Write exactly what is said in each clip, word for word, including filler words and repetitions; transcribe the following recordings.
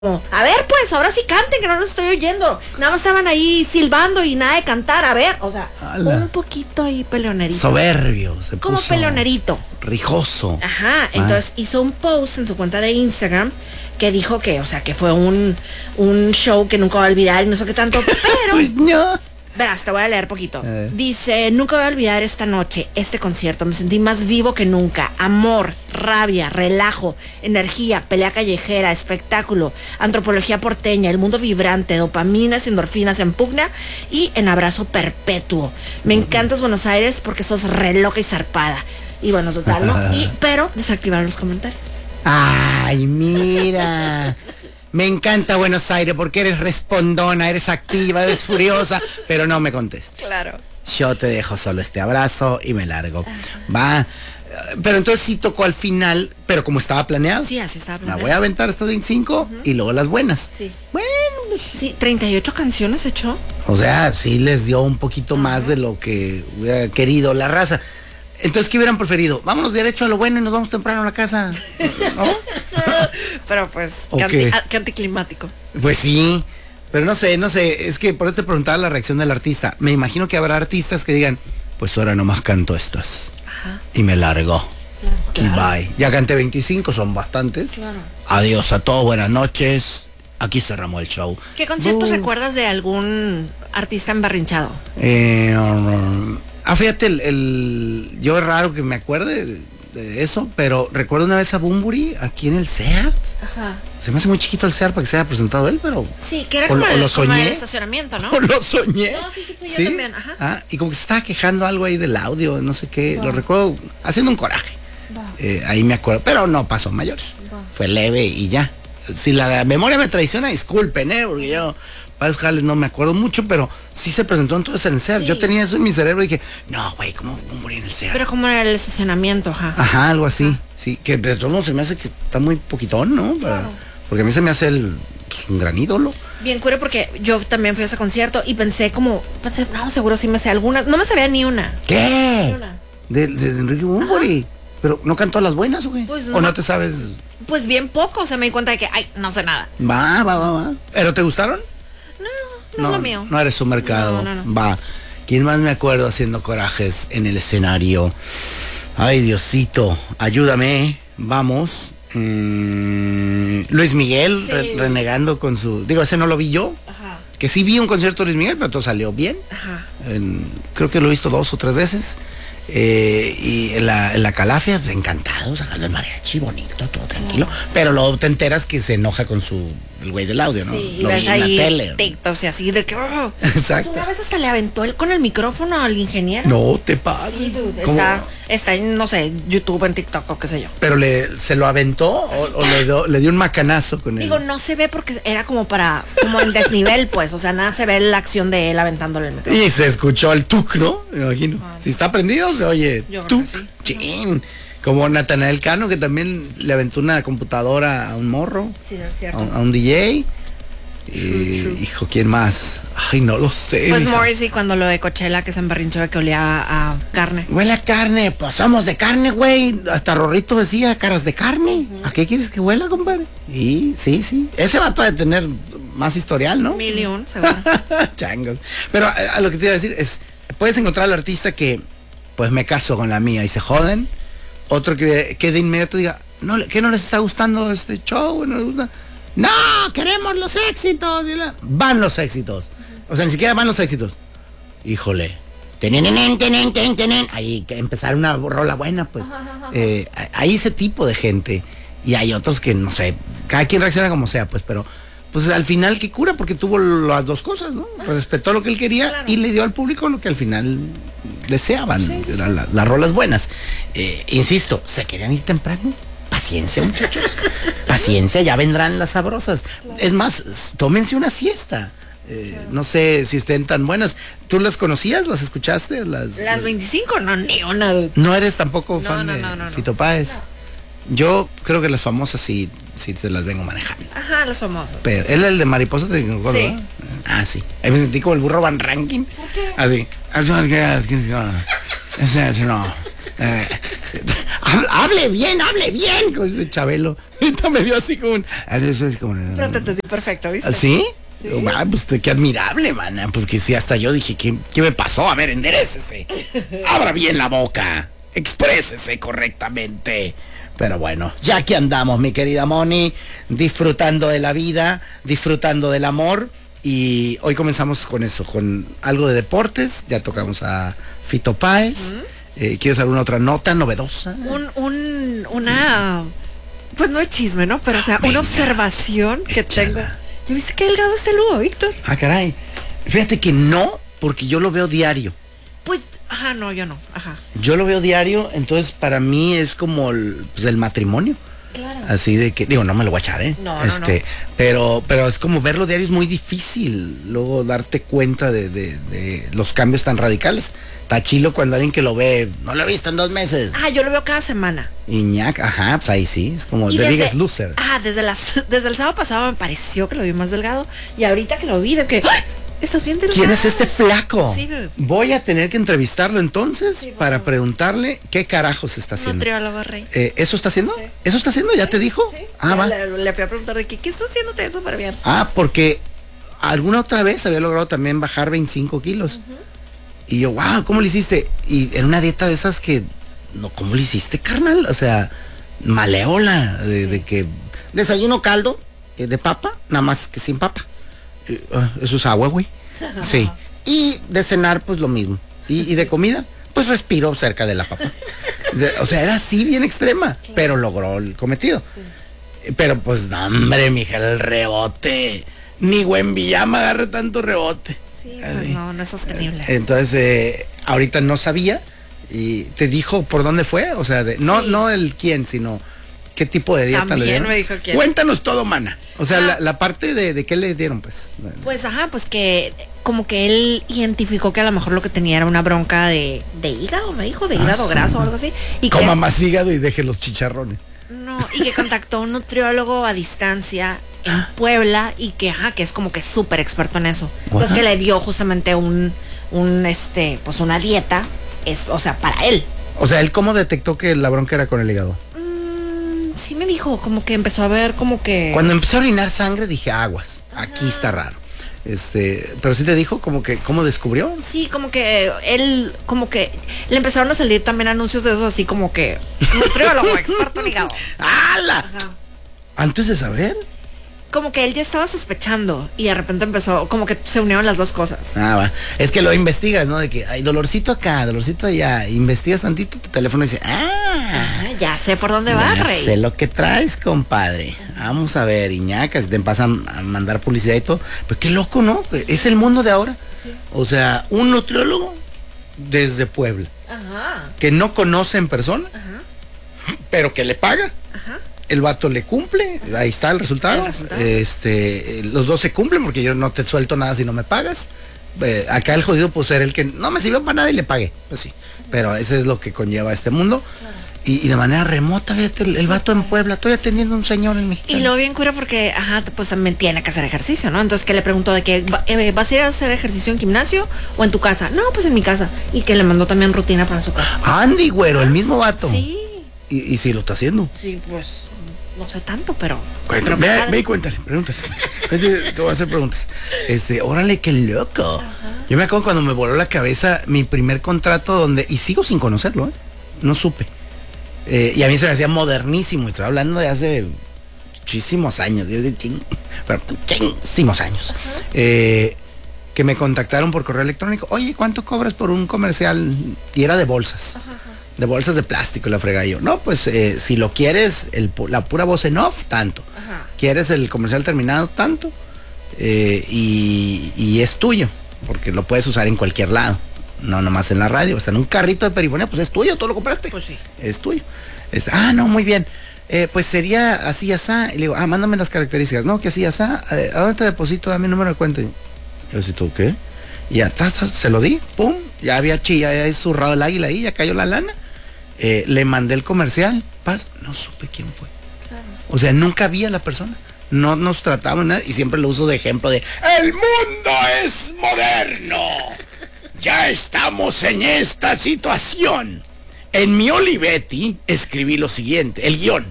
A ver, pues, ahora sí canten, que no lo estoy oyendo. Nada más estaban ahí silbando y nada de cantar. A ver, o sea, ¡Hala! Un poquito ahí peleonerito. Soberbio, se Como puso peleonerito. rijoso. Ajá, entonces hizo un post en su cuenta de Instagram que dijo que, o sea, que fue un, un show que nunca va a olvidar y no sé qué tanto, pero... Pues no. Verás, te voy a leer poquito. Dice, nunca voy a olvidar esta noche, este concierto. Me sentí más vivo que nunca. Amor, rabia, relajo, energía, pelea callejera, espectáculo, antropología porteña, el mundo vibrante, dopaminas, endorfinas en pugna y en abrazo perpetuo. Me encantas Buenos Aires porque sos re loca y zarpada. Y bueno, total, ¿no? Y, pero desactivaron los comentarios. Ay, mira. Me encanta Buenos Aires porque eres respondona, eres activa, eres furiosa, pero no me contestes. Claro. Yo te dejo solo este abrazo y me largo. Va. Pero entonces sí tocó al final, pero como estaba planeado. Sí, así estaba planeado. La voy a aventar estos veinticinco uh-huh. y luego las buenas. Sí. Bueno, pues, sí, treinta y ocho canciones echó. O sea, sí les dio un poquito uh-huh. más de lo que hubiera querido la raza. Entonces, ¿qué hubieran preferido? Vámonos derecho a lo bueno y nos vamos temprano a la casa, ¿no? Pero pues, ¿O qué, qué? anti, qué anticlimático. Pues sí, pero no sé, no sé, es que por eso te preguntaba la reacción del artista. Me imagino que habrá artistas que digan, pues ahora nomás canto estas. Ajá. Y me largo. Claro, claro. Y bye. Ya canté veinticinco, son bastantes. Claro. Adiós a todos, buenas noches. Aquí cerramos el show. ¿Qué conciertos uh. recuerdas de algún artista embarrinchado? Eh... Um, Ah, fíjate, el, el, yo es raro que me acuerde de, de eso, pero recuerdo una vez a Bunbury aquí en el Seat. Ajá. Se me hace muy chiquito el Seat para que se haya presentado él, pero... Sí, que era o, como, o el, lo soñé, como el estacionamiento, ¿no? O lo soñé. No, sí, sí, fui ¿Sí? yo también, ajá. Ah, y como que se estaba quejando algo ahí del audio, no sé qué, wow. Lo recuerdo haciendo un coraje. Wow. Eh, ahí me acuerdo, pero no pasó mayores. Wow. Fue leve y ya. Si la memoria me traiciona, disculpen, ¿eh? Porque yo... Padres Jales no me acuerdo mucho, pero sí se presentó entonces en el Seat. Sí. Yo tenía eso en mi cerebro y dije, no, güey, ¿cómo morir en el Seat? Pero como en el estacionamiento, ajá. Ajá, algo así, ah. sí. Que de todos modos se me hace que está muy poquitón, ¿no? Para, claro. Porque a mí se me hace el, pues, un gran ídolo. Bien cura porque yo también fui a ese concierto y pensé como, pensé, no, seguro sí me sé algunas. No me sabía ni una. ¿Qué? Ni una. De, de, de Enrique Bunbury. Pero ¿no cantó las buenas o qué? Pues no. ¿O no te sabes? Pues bien poco, o sea, me di cuenta de que, ay, no sé nada. Va, va, va, va. ¿Pero te gustaron? No, no, no es lo mío. No eres su mercado. No, no, no. Va. ¿Quién más me acuerdo haciendo corajes en el escenario? Ay, Diosito, ayúdame. Vamos. Mm, Luis Miguel, sí. re renegando con su... Digo, ese no lo vi yo. Ajá. Que sí vi un concierto de Luis Miguel, pero todo salió bien. Ajá. En, creo que lo he visto dos o tres veces. Eh, y en la, en la Calafia, pues, encantado, sacando el mariachi, bonito, todo tranquilo. Oh. Pero luego te enteras que se enoja con su el güey del audio, ¿no? Sí, lo ves vi ahí en la tele. TikToks y así de que. Oh. Exacto. Una vez hasta le aventó él con el micrófono al ingeniero. No te pases. Sí, dude, está, está en, no sé, YouTube, en TikTok o qué sé yo. Pero le, se lo aventó o, o le, do, le dio un macanazo con él. Digo, no se ve porque era como para, como en desnivel, pues. O sea, nada se ve la acción de él aventándole el micrófono. Y se escuchó el tuc, ¿no? Me imagino. Ah, si está prendido, se oye yo tuc. Sí. Chin. Como Natanael Cano, que también le aventó una computadora a un morro. Sí, es cierto. A, a un D J. Y, true, true. Hijo, ¿quién más? Ay, no lo sé. Pues hija. Morrissey cuando lo de Coachella, que se emberrinchó de que olía a, a carne. Huele a carne, pues somos de carne, güey. Hasta Rorrito decía caras de carne. Uh-huh. ¿A qué quieres que huela, compadre? Y sí, sí. Ese vato de tener más historial, ¿no? Mil y un, seguro. Changos. Pero a, a lo que te iba a decir es, puedes encontrar al artista que, pues me caso con la mía y se joden. Otro que, que de inmediato diga, no, ¿qué no les está gustando este show? ¿No les gusta? No, queremos los éxitos. Van los éxitos. O sea, ni siquiera van los éxitos. Híjole. Tenenen, tenen, tenen, tenen. Ahí que empezar una rola buena, pues. Eh, hay ese tipo de gente. Y hay otros que, no sé, cada quien reacciona como sea, pues, pero pues al final que cura porque tuvo las dos cosas, ¿no? Respetó lo que él quería, claro, y le dio al público lo que al final deseaban, sí, sí. La, la, las rolas buenas. Eh, insisto, ¿se querían ir temprano? Paciencia, muchachos. Paciencia, ya vendrán las sabrosas. Claro. Es más, tómense una siesta. Eh, claro. No sé si estén tan buenas. ¿Tú las conocías? ¿Las escuchaste? Las, las veinticinco, no, ni una. ¿No eres tampoco no, fan no, de no, no, Fito Páez? No. Yo creo que las famosas sí, sí te las vengo manejando. Ajá, las famosas. Pero él el de Mariposa te digo, sí. ¿verdad? Ah, sí. Ahí me sentí como el burro Van Ranking. ¿Por qué? Así. Ese no. Eh, hable bien, hable bien, como dice Chabelo. Ahorita me dio así como un... Pero te entendí perfecto, ¿viste? ¿Sí? ¿Sí? Ah, pues qué admirable, mana, porque si hasta yo dije, ¿qué, qué me pasó? A ver, enderécese. Abra bien la boca. Exprésese correctamente. Pero bueno, ya que andamos, mi querida Moni, disfrutando de la vida, disfrutando del amor. Y hoy comenzamos con eso, con algo de deportes. Ya tocamos a Fito Páez. Uh-huh. eh, ¿Quieres alguna otra nota novedosa? Un, un, una, pues no es chisme, ¿no? Pero o sea, Venga, una observación que échala. tengo. ¿Ya viste qué delgado está el Hugo, Víctor? Ah, caray. Fíjate que no, porque yo lo veo diario. Pues, ajá, no, yo no, ajá. Yo lo veo diario, entonces para mí es como el, pues, el matrimonio. Claro. Así de que, digo, no me lo voy a echar, ¿eh? No, este, no, no. Pero, pero es como verlo diario es muy difícil, luego darte cuenta de, de, de los cambios tan radicales. Está chilo cuando alguien que lo ve, no lo he visto en dos meses. Ah, yo lo veo cada semana. Iñak, ajá, pues ahí sí, es como The Biggest Loser. Ah, desde, las, desde el sábado pasado me pareció que lo vi más delgado, y ahorita que lo vi, de que... ¡ay! ¿Estás bien delgado? ¿Quién es este flaco? Sí, voy a tener que entrevistarlo entonces sí, para bueno. preguntarle qué carajos está haciendo. Nutriólogo, Rey. Eh, ¿Eso está haciendo? Sí. ¿Eso está haciendo? ¿Ya sí, te dijo? Sí. Ah, ya va. Le, le fui a preguntar de que, ¿qué está haciendo? Te súper bien. Ah, porque alguna otra vez había logrado también bajar veinticinco kilos. Uh-huh. Y yo, wow, ¿cómo lo hiciste? Y en una dieta de esas que, no, ¿cómo lo hiciste, carnal? O sea, maleola, de, sí. de que desayuno caldo eh, de papa, nada más que sin papa. Eh, uh, eso es agua, güey. Sí. Y de cenar, pues lo mismo. Y, y de comida, pues respiro cerca de la papa. De, o sea, era así bien extrema, claro. Pero logró el cometido. Sí. Pero pues, no, hombre, mija, el rebote. Ni buen Villama agarre tanto rebote. Sí, pues no, no es sostenible. Entonces, eh, ahorita no sabía. ¿Y te dijo por dónde fue? O sea, de, sí. no, no el quién, sino qué tipo de dieta También le dieron. Me dijo quién. Cuéntanos todo, mana. O sea, ah. la, la parte de, de qué le dieron, pues. Pues, ajá, pues que como que él identificó que a lo mejor lo que tenía era una bronca de, de hígado, me dijo, de ah, hígado sí. graso o algo así. Y Coma que, más hígado y deje los chicharrones. No, y que contactó a un nutriólogo a distancia en Puebla y que, ajá, que es como que súper experto en eso. What? Entonces que le dio justamente un, un, este, pues una dieta, es, o sea, para él. O sea, ¿él cómo detectó que la bronca era con el hígado? Mm, sí me dijo, como que empezó a ver como que... Cuando empezó a orinar sangre dije, aguas, ajá. Aquí está raro. Este, pero sí te dijo como que, ¿cómo descubrió? Sí, como que él, como que le empezaron a salir también anuncios de eso, así como que nutriólogo, experto en hígado. ¡Hala! Ajá. Antes de saber. Como que él ya estaba sospechando y de repente empezó, como que se unieron las dos cosas. Ah, va. Es que lo investigas, ¿no? De que hay dolorcito acá, dolorcito allá. Investigas tantito tu teléfono y dices, ah, ah ya sé por dónde va, ya Rey. Sé lo que traes, compadre. Vamos a ver, Iñacas, te pasan a mandar publicidad y todo. Pero qué loco, ¿no? Es el mundo de ahora. Sí. O sea, un nutriólogo desde Puebla. Ajá. Que no conoce en persona, ajá. Pero que le paga. Ajá. El vato le cumple, ahí está el resultado. El resultado. Este, los dos se cumplen porque yo no te suelto nada si no me pagas. Eh, acá el jodido pues era el que no me sirvió para nada y le pagué. Pues sí, pero eso es lo que conlleva este mundo. Claro. Y, y de manera remota, fíjate, el, el vato en Puebla, estoy atendiendo a un señor en México. Y lo bien cura porque, ajá, pues también tiene que hacer ejercicio, ¿no? Entonces que le preguntó de que, eh, ¿vas a ir a hacer ejercicio en gimnasio o en tu casa? No, pues en mi casa. Y que le mandó también rutina para su casa. Andy, güero, ah, el mismo vato. Sí. Y, y sí lo está haciendo. Sí, pues... No sé tanto, pero... Cuéntale, pero ve, ve y cuéntale, pregúntale. Te voy a hacer preguntas. Este, órale, qué loco. Ajá. Yo me acuerdo cuando me voló la cabeza mi primer contrato donde... Y sigo sin conocerlo, ¿eh? No supe. Eh, y a mí se me hacía modernísimo. Estoy hablando de hace muchísimos años. Yo de ching, pero muchísimos años. Eh, que me contactaron por correo electrónico. Oye, ¿cuánto cobras por un comercial? Y era de bolsas. Ajá. De bolsas de plástico, la frega yo. No, pues eh, si lo quieres, el, la pura voz en off, tanto. Ajá. Quieres el comercial terminado, tanto. Eh, y, y es tuyo, porque lo puedes usar en cualquier lado. No nomás en la radio. Está en un carrito de perifonía, pues es tuyo, tú lo compraste. Pues sí. Es tuyo. Es, ah, no, muy bien. Eh, pues sería así, asá. Y le digo, ah, mándame las características. No, que así, asá. Eh, ¿A dónde te deposito? Dame el número de cuenta. Y yo, ¿y tú qué? Y ya, tas, tas, se lo di, pum. Ya había chilla, ya había zurrado el águila ahí, ya cayó la lana. Eh, le mandé el comercial, paz, no supe quién fue. Claro. O sea, nunca vi a la persona. No nos tratamos nada y siempre lo uso de ejemplo de ¡el mundo es moderno! Ya estamos en esta situación. En mi Olivetti escribí lo siguiente, el guión.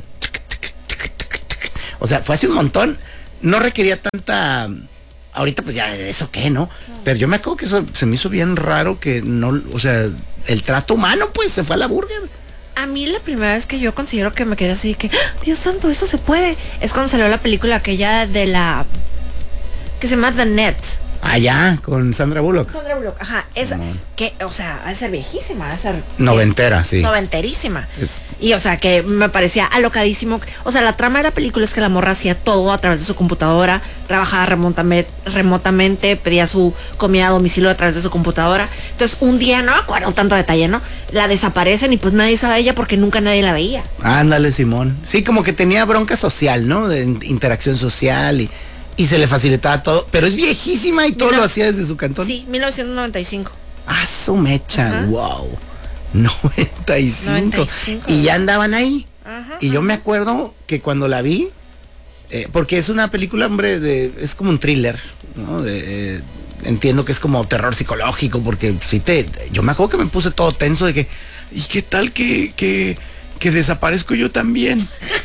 O sea, fue hace un montón, no requería tanta... Ahorita pues ya, ¿eso qué, no? Pero yo me acuerdo que eso se me hizo bien raro que no, o sea, el trato humano pues se fue a la burger. A mí la primera vez que yo considero que me quedé así que, ¡ah, Dios santo, eso se puede! Es cuando salió la película aquella de la... que se llama The Net. Allá, con Sandra Bullock. Sandra Bullock, ajá. Es que, o sea, ha de ser viejísima, ha de ser... Noventera, sí. Noventerísima. Es... Y, o sea, que me parecía alocadísimo. O sea, la trama de la película es que la morra hacía todo a través de su computadora, trabajaba remotamente, remotamente, pedía su comida a domicilio a través de su computadora. Entonces, un día, no me acuerdo tanto detalle, ¿no? La desaparecen y pues nadie sabe de ella porque nunca nadie la veía. Ándale, Simón. Sí, como que tenía bronca social, ¿no? De interacción social y... Y se le facilitaba todo, pero es viejísima y todo Mira, lo hacía desde su cantón. Sí, mil novecientos noventa y cinco. Ah, su mecha, ajá. Wow. noventa y cinco. noventa y cinco. Y ya andaban ahí. Ajá, y ajá. Yo me acuerdo que cuando la vi, eh, porque es una película, hombre, de, es como un thriller, ¿no? De, eh, entiendo que es como terror psicológico, porque sí te, yo me acuerdo que me puse todo tenso de que, ¿y qué tal que, que, que desaparezco yo también?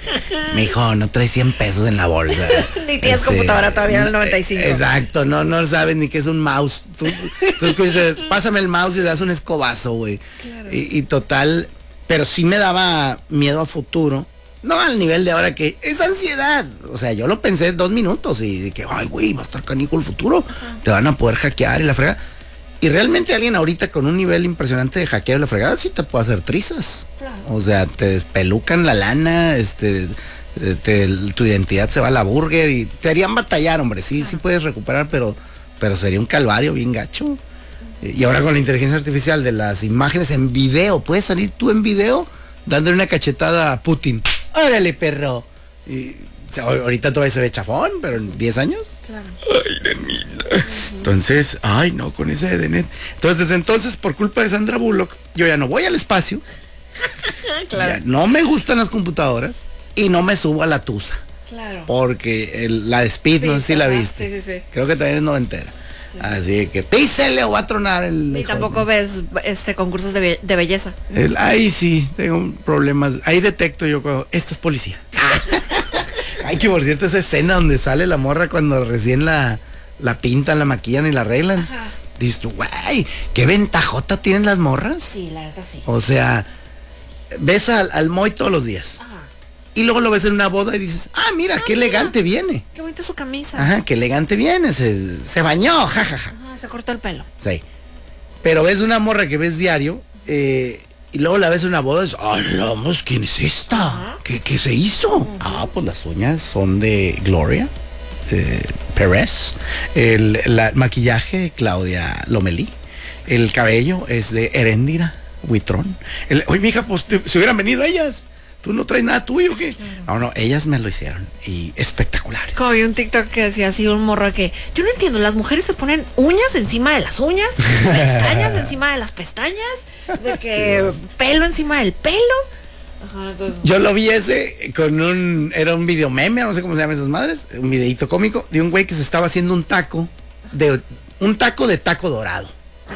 Mijo, no traes cien pesos en la bolsa. Ni tienes este, computadora todavía en el noventa y cinco. Exacto, no, no sabes ni qué es un mouse. Tú, tú dices, pásame el mouse y le das un escobazo, güey. Claro. Y, y total, pero sí me daba miedo a futuro. No al nivel de ahora que es ansiedad. O sea, yo lo pensé dos minutos y de que, ay, güey, va a estar canijo el futuro. Ajá. Te van a poder hackear y la fregada. Y realmente alguien ahorita con un nivel impresionante de hackeo y la fregada sí te puede hacer trizas. Claro. O sea, te despelucan la lana, este, te, tu identidad se va a la burger y te harían batallar, hombre. Sí, sí puedes recuperar, pero, pero sería un calvario bien gacho. Y ahora con la inteligencia artificial de las imágenes en video, puedes salir tú en video dándole una cachetada a Putin. ¡Órale, perro! Y, ahorita todavía se ve chafón, pero en diez años. Claro. Ay, nenita. Uh-huh. Entonces, ay, no, con esa de Net. Entonces, desde entonces, por culpa de Sandra Bullock, yo ya no voy al espacio. Claro. Ya no me gustan las computadoras y no me subo a la Tusa. Claro. Porque el, la de Speed, sí, no sé si la viste. Sí, sí, sí. Creo que también es noventera. Sí. Así que písele o va a tronar el... Y tampoco ves este concursos de, be- de belleza. El, ay, sí, tengo problemas. Ahí detecto yo cuando... Esta es policía. Ay, que por cierto, esa escena donde sale la morra cuando recién la, la pintan, la maquillan y la arreglan. Ajá. Dices tú, güey, ¿qué ventajota tienen las morras? Sí, la verdad sí. O sea, ves al, al Moy todos los días. Ajá. Y luego lo ves en una boda y dices, ah, mira, ah, qué mira, elegante viene. Qué bonita su camisa. Ajá, qué elegante viene, se, se bañó, jajaja. Ja, ja. Ajá, se cortó el pelo. Sí. Pero ves una morra que ves diario, eh... y luego la ves en una boda y dices, hablamos, ¿quién es esta? Uh-huh. ¿Qué, ¿Qué se hizo? Uh-huh. Ah, pues las uñas son de Gloria eh, Pérez. El la, maquillaje de Claudia Lomelí. El cabello es de Heréndira Huitrón. El, oye, mija, pues te, se hubieran venido ellas. ¿Tú no traes nada tuyo o qué? Claro. No, no, ellas me lo hicieron. Y espectaculares. Como vi un TikTok que decía así, un morro que... Yo no entiendo, las mujeres se ponen uñas encima de las uñas, pestañas encima de las pestañas, de que sí, pelo encima del pelo. Ajá, entonces... Yo lo vi ese con un... Era un video meme, no sé cómo se llaman esas madres. Un videito cómico de un güey que se estaba haciendo un taco. de Un taco de taco dorado.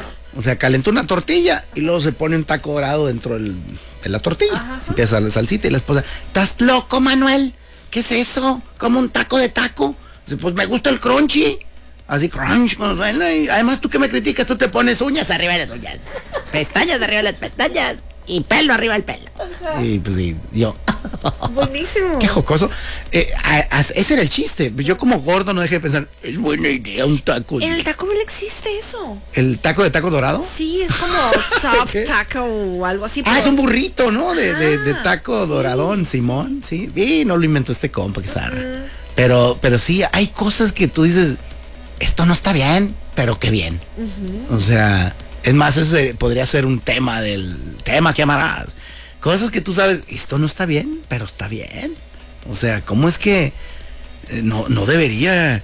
O sea, calentó una tortilla y luego se pone un taco dorado dentro del... de la tortilla. Ajá. Empieza la salsita y la esposa, ¿estás loco, Manuel? ¿Qué es eso? ¿Como un taco de taco? Pues me gusta el crunchy. Así crunch, y además tú que me criticas, tú te pones uñas arriba de las uñas, pestañas arriba de las pestañas y pelo arriba del pelo. Ajá. Y pues sí, yo. Buenísimo. Qué jocoso. Eh, a, a, ese era el chiste. Yo como gordo no dejé de pensar, es buena idea un taco. En el Taco Bell existe eso. ¿El taco de taco dorado? Sí, es como soft taco o algo así. Ah, pero... es un burrito, ¿no? De, ah, de, de taco sí, doradón, Simón, sí. Y no lo inventó este compa, que zarra. Uh-huh. Pero, pero sí, hay cosas que tú dices, esto no está bien, pero qué bien. Uh-huh. O sea, es más, ese podría ser un tema del tema que amarás. Cosas que tú sabes, esto no está bien, pero está bien. O sea, ¿cómo es que eh, no, no debería?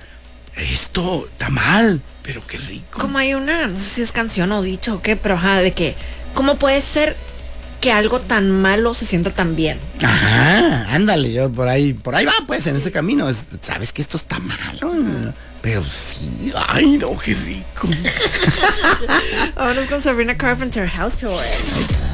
Esto está mal, pero qué rico. Como hay una, no sé si es canción o dicho o qué, pero ajá, de que, ¿cómo puede ser que algo tan malo se sienta tan bien? Ajá, ándale, yo por ahí, por ahí va, pues, en ese camino. Es, sabes que esto está malo, pero sí, ay, no, qué rico. Vámonos con Sabrina Carpenter, House Tour.